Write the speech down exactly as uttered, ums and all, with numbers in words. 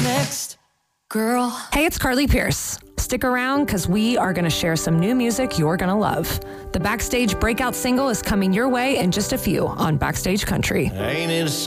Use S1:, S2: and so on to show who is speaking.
S1: next, girl?
S2: Hey, it's Carly Pierce. Stick around because we are going to share some new music you're going to love. The Backstage breakout single is coming your way in just a few on Backstage Country.
S3: Ain't it a